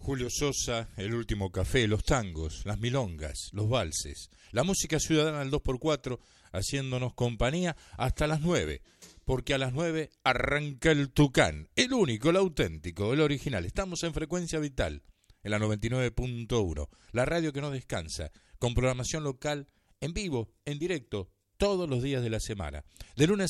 Julio Sosa, El Último Café, los tangos, las milongas, los valses, la música ciudadana al 2x4, haciéndonos compañía hasta las 9, porque a las 9 arranca el Tucán, el único, el auténtico, el original. Estamos en Frecuencia Vital, en la 99.1, la radio que no descansa, con programación local, en vivo, en directo, todos los días de la semana, de lunes